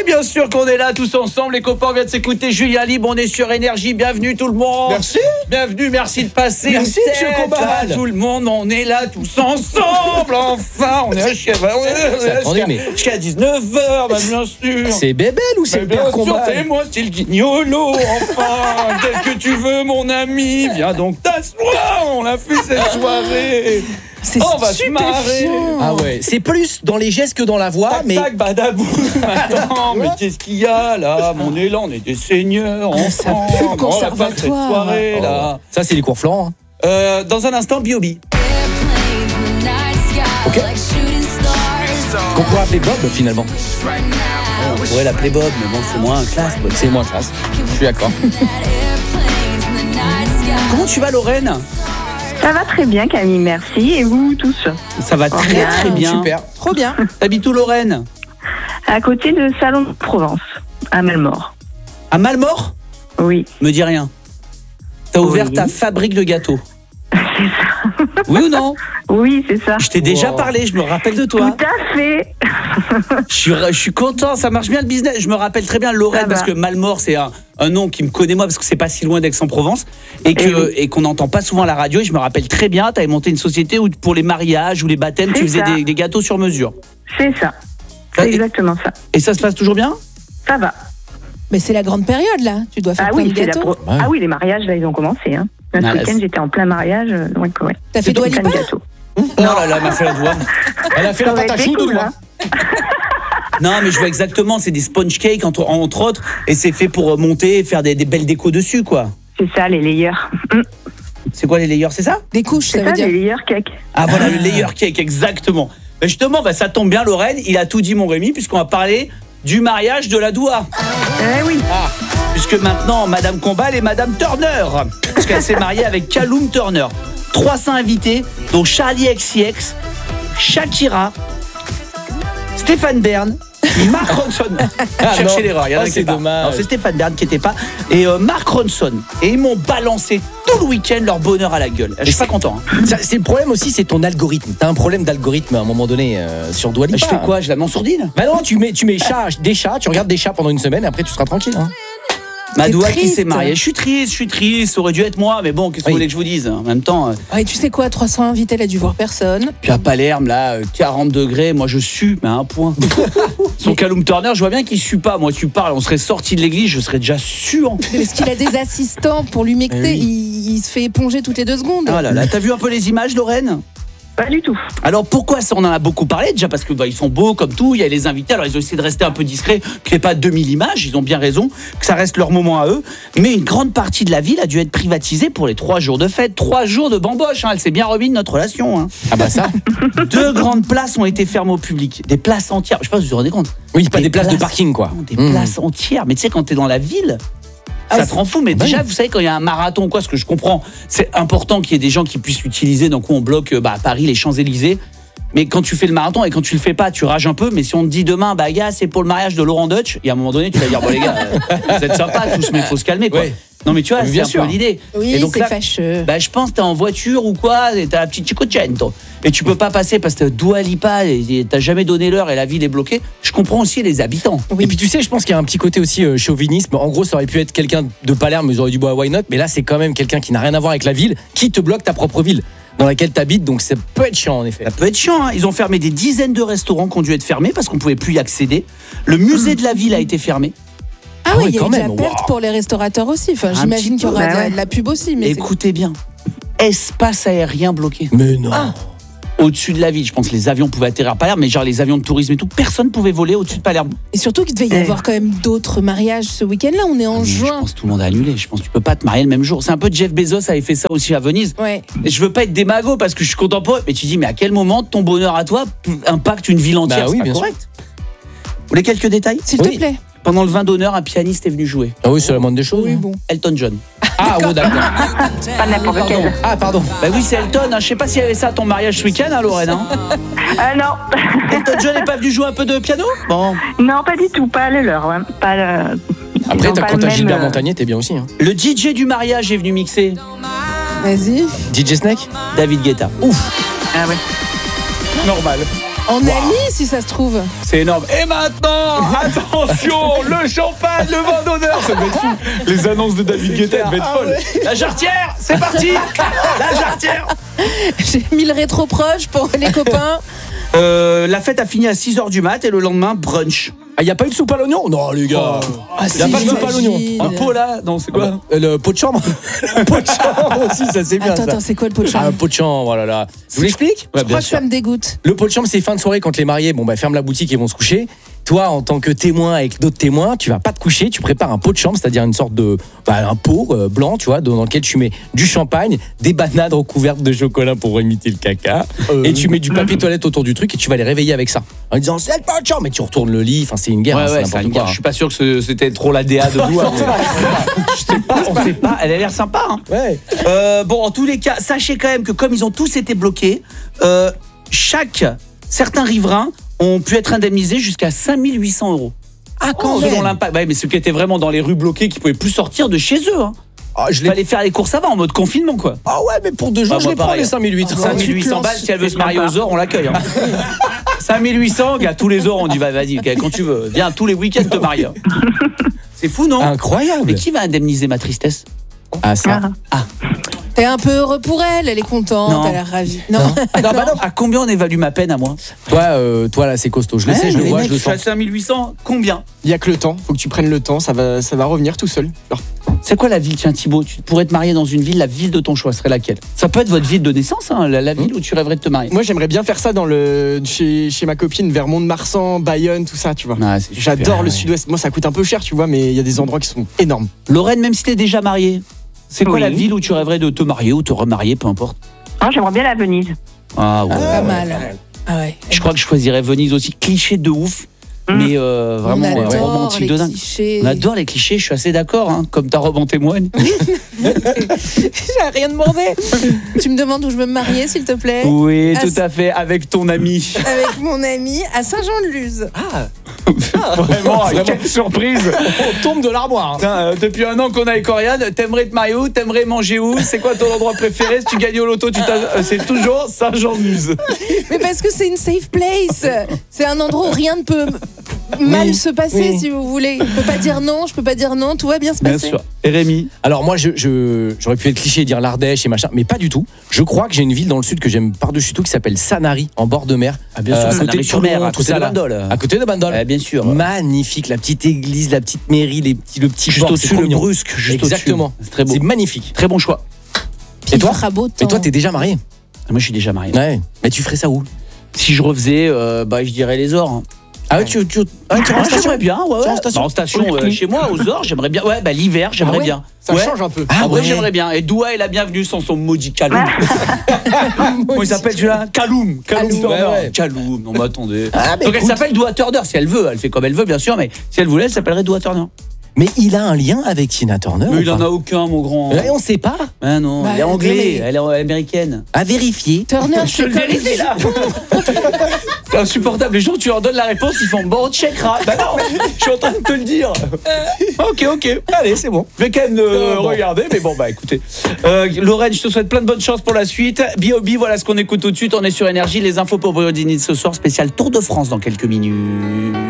Et bien sûr qu'on est là tous ensemble. Les copains, on vient de s'écouter Julien Libre. On est sur Énergie. Bienvenue tout le monde. Merci. Bienvenue, merci de passer. Merci, monsieur Combal. Tout le monde, on est là tous ensemble. Enfin, on est jusqu'à 19h, bien sûr. C'est Bébel ou c'est le Bien père sûr, Combal? c'est moi, c'est le guignolo. Enfin, qu'est-ce que tu veux, mon ami? Viens donc t'asseoir. On l'a fait cette soirée. On va se marrer. Ah ouais, c'est plus dans les gestes que dans la voix, Tac, mais tac, badabou. Attends, mais qu'est-ce qu'il y a là? Mon élan, on est des seigneurs. Ça pue le conservatoire. Soirée, là. ça c'est les cours Florent. Hein. Dans un instant, B.O.B. Ok. Qu'on pourrait appeler Bob finalement. On pourrait l'appeler Bob, mais bon, c'est moins classe. Bob. C'est moins classe. Je suis d'accord. Comment tu vas, Lorraine? Ça va très bien, Camille, merci. Et vous tous? Ça va très Bien. très bien. Super. Trop bien. T'habites où, Lorraine? À côté de Salon de Provence, à Malmort. À Malmort? Oui, Me dis rien. T'as ouvert Oui. ta fabrique de gâteaux. c'est ça. Oui ou non? Oui, c'est ça. Je t'ai déjà parlé, je me rappelle de toi. Tout à fait. Je suis content, ça marche bien le business. Je me rappelle très bien Lorraine Ça va. parce que Malmort c'est un nom qui me connaît moi parce que c'est pas si loin d'Aix-en-Provence et qu'on n'entend pas souvent à la radio. Et je me rappelle très bien, tu avais monté une société où pour les mariages ou les baptêmes, C'est tu faisais ça. des gâteaux sur mesure. C'est ça. C'est exactement ça. Et ça se passe toujours bien? Ça va. Mais c'est la grande période là. Tu dois faire Ah plein oui, de c'est la gâteaux. Ah oui, les mariages, là, ils ont commencé. Hein. Ce Ah, week-end, j'étais en plein mariage. Donc, ouais. T'as fait donc Dua Plein de Lipa? gâteaux. Oh là là, elle m'a fait la doigt. Elle a fait Ça la aurait pâte à été choux de cool, doigt. hein. Non mais je vois exactement, c'est des sponge cakes entre autres et c'est fait pour monter et faire des belles décos dessus quoi. C'est ça, les layers. C'est quoi les layers, c'est ça? Des couches, C'est ça ça, veut dire. les layers cake. Ah voilà, le layer cake, exactement. Ben justement, ça tombe bien Lorraine, il a tout dit mon Rémi, puisqu'on va parler du mariage de la Doua. Eh oui. Puisque maintenant, Madame Combal et Madame Turner, parce qu'elle s'est mariée avec Callum Turner. 300 invités, dont Charlie XCX, Shakira, Stéphane Bern, Mark Ronson. Cherchez non. l'erreur, il y en a Oh, qui c'est est pas. dommage. Non, c'est Stéphane Bern qui était pas. Et Mark Ronson. Et ils m'ont balancé tout le week-end leur bonheur à la gueule. Je suis pas content. Hein. C'est le problème aussi, c'est ton algorithme. T'as un problème d'algorithme à un moment donné sur Dua Lipa. Je fais quoi? Je la mets en sourdine? Bah non, tu mets des chats, tu regardes des chats pendant une semaine et après tu seras tranquille. Hein. Ma T'es Doua qui triste. s'est mariée. Je suis triste, ça aurait dû être moi, mais bon, qu'est-ce que vous Oui. voulez que je vous dise? En même temps, Ouais, tu sais quoi, 300 invités, elle a dû voir personne. puis à Palerme, là, 40 degrés, moi je sue, mais à un point. Son Callum Turner, je vois bien qu'il sue pas. Moi, tu parles, on serait sorti de l'église, je serais déjà suant. Parce qu'il a des assistants pour l'humecter, Eh il se fait éponger toutes les 2 secondes. Ah là là, t'as vu un peu les images, Lorraine? Pas du tout. Alors pourquoi ça, on en a beaucoup parlé? Déjà parce que ils sont beaux comme tout, il y a les invités, alors ils ont essayé de rester un peu discrets, qu'il n'y ait pas 2000 images, ils ont bien raison, que ça reste leur moment à eux. Mais une grande partie de la ville a dû être privatisée pour les 3 jours de fête, 3 jours de bamboche, hein. Elle s'est bien remise de notre relation. Hein. Ah bah ça. 2 grandes places ont été fermées au public, des places entières, je sais pas si vous vous rendez compte. Oui, pas des places de parking quoi. Des places entières, mais tu sais quand t'es dans la ville, ça te rend fou, mais déjà, vous savez, quand il y a un marathon, quoi, ce que je comprends, c'est important qu'il y ait des gens qui puissent l'utiliser. Donc, on bloque à Paris les Champs-Élysées. Mais quand tu fais le marathon et quand tu le fais pas, tu rages un peu. Mais si on te dit demain, gars, c'est pour le mariage de Laurent Deutsch, et à un moment donné, tu vas dire, bon, les gars, vous êtes sympas tous, mais il faut se calmer, quoi. Ouais. Non, mais tu vois, Mais c'est bien un sûr. peu l'idée. Oui, Et donc c'est là, fâcheux. je pense que t'es en voiture ou quoi, et t'as la petite Cinquecento. Et tu peux pas passer parce que Dua Lipa, et t'as jamais donné l'heure et la ville est bloquée. Je comprends aussi les habitants. Oui. Et puis tu sais, je pense qu'il y a un petit côté aussi chauvinisme. En gros, ça aurait pu être quelqu'un de Palerme, mais ils auraient dit why not. Mais là, c'est quand même quelqu'un qui n'a rien à voir avec la ville, qui te bloque ta propre ville dans laquelle tu habites. Donc ça peut être chiant en effet. Ça peut être chiant, hein. Ils ont fermé des dizaines de restaurants qui ont dû être fermés parce qu'on pouvait plus y accéder. Le musée de la ville a été fermé. Ah ouais, oui, il y a quand eu de la même, perte waouh. pour les restaurateurs aussi. Enfin, Un j'imagine petit qu'il y aura peu, ouais. de la pub aussi. Mais Écoutez bien, espace aérien bloqué. Mais non. Au-dessus de la ville, je pense que les avions pouvaient atterrir à Palerme, mais genre les avions de tourisme et tout, personne pouvait voler au-dessus de Palerme. Et surtout qu'il devait y avoir quand même d'autres mariages ce week-end-là. On est en Mais je juin. pense que tout le monde a annulé. Je pense que tu peux pas te marier le même jour. C'est un peu Jeff Bezos avait fait ça aussi à Venise. Ouais. Et je veux pas être démago parce que je suis contemporain, mais tu dis, mais à quel moment ton bonheur à toi impacte une ville entière? Bah oui, C'est pas bien sûr. correct. Vous voulez quelques détails? S'il Oui. te plaît. Pendant le vin d'honneur, un pianiste est venu jouer. Ah oui, c'est la moindre des choses. Oui, hein. bon. Elton John. Ah ouais, d'accord. Pas n'importe quel. Ah pardon. Bah oui, c'est Elton. Hein. Je sais pas s'il y avait ça à ton mariage ce week-end, hein, Lorraine. Hein. Ah non. Elton John n'est pas venu jouer un peu de piano? Bon. Non, pas du tout. Pas le leur. Ouais. Pas le... Après, Ils ont pas quand le t'as même, Gilbert Montagnier, t'es bien aussi. Hein. Le DJ du mariage est venu mixer. Vas-y. DJ Snake. David Guetta. Ah ouais. Normal. En ami, si ça se trouve. C'est énorme. Et maintenant, attention, le champagne, le vin d'honneur. Ça devait être fou. Les annonces de David Guetta devaient être folles. La jarretière, c'est parti. La jarretière. J'ai mis le rétro proche pour les copains. La fête a fini à 6h du mat et le lendemain, brunch. Ah, y a pas eu de soupe à l'oignon? Non, les gars. Ah, Y a pas de soupe à l'oignon. Un pot là? Non, c'est quoi? Le pot de chambre. Le pot de chambre aussi, ça c'est bien. Attends, c'est quoi le pot de chambre? Ah, un pot de chambre, voilà là. Je vous l'explique? Je crois que ça me dégoûte. Le pot de chambre, c'est fin de soirée quand les mariés ferment la boutique et vont se coucher. Toi, en tant que témoin avec d'autres témoins, tu vas pas te coucher, tu prépares un pot de chambre, c'est-à-dire une sorte de un pot blanc, tu vois, dans lequel tu mets du champagne, des bananes recouvertes de chocolat pour imiter le caca, et tu mets du papier toilette autour du truc et tu vas les réveiller avec ça. En disant c'est le pot de chambre, mais tu retournes le lit, c'est une guerre, Ouais, c'est c'est n'importe une quoi. guerre. Je suis pas sûr que c'était trop la DA de Doua. Je sais pas, on sait pas. Elle a l'air sympa. Hein. Ouais. Bon, en tous les cas, sachez quand même que comme ils ont tous été bloqués, certains riverains ont pu être indemnisés jusqu'à 5 800 €. Ah, quand Selon même. l'impact. Ouais, mais ceux qui étaient vraiment dans les rues bloquées, qui pouvaient plus sortir de chez eux. Hein. Ah, Il fallait faire les courses avant, en mode confinement, quoi. Ah ouais, mais pour 2 jours, Bah, je moi, les prends pareil. les 5800. 5800 balles, si elle veut se marier aux Ors, on l'accueille. Hein. 5800, gars, tous les Ors, on dit vas-y, quand tu veux. Viens tous les week-ends te marier. C'est fou, non? Incroyable. Mais qui va indemniser ma tristesse? Ah ça. T'es un peu heureux pour elle, elle est contente, Non. elle a l'air ravie. Non. Non, bah non. À combien on évalue ma peine à moi? Toi là, c'est costaud. Je le sais, je le les vois, mecs, je le suis à sens. 5800, combien? Il y a que le temps, faut que tu prennes le temps, ça va revenir tout seul. Alors, C'est quoi la ville, tiens Thibaut? Tu pourrais te marier dans une ville, la ville de ton choix serait laquelle? Ça peut être votre ville de naissance, hein, la ville où tu rêverais de te marier. moi j'aimerais bien faire ça chez ma copine vers Mont-de-Marsan, Bayonne, tout ça, tu vois. Ah, c'est super. J'adore le sud-ouest. Moi ça coûte un peu cher, tu vois, mais il y a des endroits qui sont énormes. Lorraine, même si t'es déjà mariée, c'est quoi Oui. la ville où tu rêverais de te marier ou te remarier, peu importe? Ah, j'aimerais bien la Venise. Ah ouais. Pas mal. Ah ouais. Je crois que je choisirais Venise aussi, cliché de ouf, mais vraiment on adore romantique les de dingue. clichés. On adore les clichés, je suis assez d'accord, hein, comme ta robe en témoigne. J'ai rien demandé. Tu me demandes où je veux me marier, s'il te plaît? Oui, Ah, tout à fait, avec ton ami. Avec mon ami à Saint-Jean-de-Luz. Vraiment, quelle surprise. On tombe de l'armoire. Putain, depuis un an qu'on est avec Oriane, t'aimerais te marier où? T'aimerais manger où? C'est quoi ton endroit préféré? Si tu gagnes au loto, c'est toujours Saint-Jean-de-Luz. Mais parce que c'est une safe place. C'est un endroit où rien ne peut mal se passer, oui. si vous voulez. Je peux pas dire non, je peux pas dire non, tout va bien se Bien passer. sûr. Et Rémi? Alors moi, j'aurais pu être cliché et dire l'Ardèche et machin, mais pas du tout. Je crois que j'ai une ville dans le sud que j'aime par-dessus tout qui s'appelle Sanary, en bord de mer. Ah, bien sûr, à côté de Sanary-sur-Mer, Toulon, à tout côté ça de là. Bandol. À côté de Bandol. Bien sûr. Magnifique, la petite église, la petite mairie, le petit Juste port, c'est au-dessus, trop le mignon. Brusque. Juste Exactement. au-dessus. C'est très beau. C'est magnifique. Très bon choix. Puis Et toi il fera beau temps. Et toi, t'es déjà marié? Moi, je suis déjà marié. Ouais. Mais tu ferais ça où? Si je refaisais, je dirais les Ors. Hein. Ah ouais, tu J'aimerais bien, ouais. Tu vas en station Bah, en station, chez moi, aux Ors, j'aimerais bien. Ouais, l'hiver, j'aimerais ouais bien. Ça Ouais. change un peu. Ah En vrai, ouais. j'aimerais bien. Et Doua est la bienvenue sans son maudit Kaloum. Comment il s'appelle celui-là? Kaloum. Turner. ouais. Kaloum. Non, mais attendez. Ah, mais Donc elle écoute. s'appelle Doua Turner si elle veut. Elle fait comme elle veut, bien sûr. Mais si elle voulait, elle s'appellerait Doua Turner. Mais il a un lien avec Tina Turner. Mais ou il en pas a aucun, mon grand. Ouais, on sait pas. Ah non, Bah, elle est anglais. mais- Elle est américaine. À vérifier. Turner, Je te c'est le comme... vérifie là. C'est insupportable. Les gens, tu leur donnes la réponse, ils font bon, on checkera. Bah non, je suis en train de te le dire. Ok. Allez, c'est bon. Je vais quand même bon. regarder, mais bon, bah écoutez. Lorraine, je te souhaite plein de bonnes chances pour la suite. B.O.B, voilà ce qu'on écoute tout de suite. On est sur Énergie. Les infos pour Brodini de ce soir, spécial Tour de France dans quelques minutes.